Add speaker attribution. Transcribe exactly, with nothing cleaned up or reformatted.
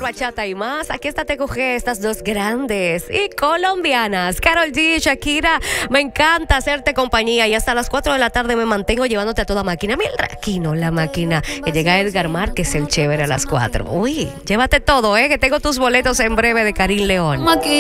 Speaker 1: mejor bachata y más. Aquí está Te Coge, estas dos grandes y colombianas, Karol G, Shakira. Me encanta hacerte compañía y hasta las cuatro de la tarde me mantengo llevándote a toda máquina. Mildred Aquino, la máquina. Que llega Edgar Márquez, el chévere, a las cuatro. Uy, llévate todo, eh, que tengo tus boletos en breve de Karim León.